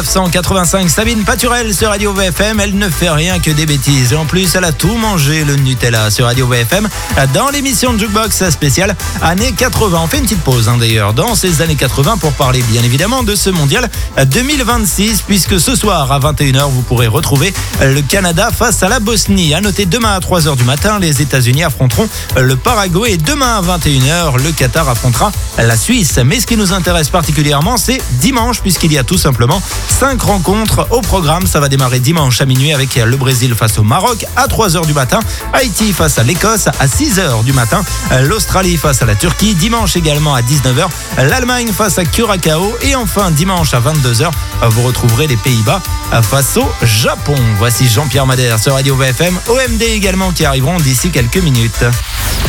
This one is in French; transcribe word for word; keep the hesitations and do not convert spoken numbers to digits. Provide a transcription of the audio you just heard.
neuf cent quatre-vingt-cinq, Sabine Paturel sur Radio V F M. Elle ne fait rien que des bêtises. Et en plus, elle a tout mangé, le Nutella, sur Radio V F M. Dans l'émission de Jukebox spéciale années quatre-vingts. On fait une petite pause hein, d'ailleurs dans ces années quatre-vingts pour parler bien évidemment de ce mondial deux mille vingt-six. Puisque ce soir à vingt et une heures, vous pourrez retrouver le Canada face à la Bosnie. À noter demain à trois heures du matin, les États-Unis affronteront le Paraguay. Et demain à vingt et une heures, le Qatar affrontera la Suisse. Mais ce qui nous intéresse particulièrement, c'est dimanche, puisqu'il y a tout simplement cinq rencontres au programme. Ça va démarrer dimanche à minuit avec le Brésil face au Maroc à trois heures du matin, Haïti face à l'Écosse à six heures du matin, l'Australie face à la Turquie, dimanche également à dix-neuf heures, l'Allemagne face à Curaçao et enfin dimanche à vingt-deux heures, vous retrouverez les Pays-Bas face au Japon. Voici Jean-Pierre Madère sur Radio V F M, O M D également qui arriveront d'ici quelques minutes.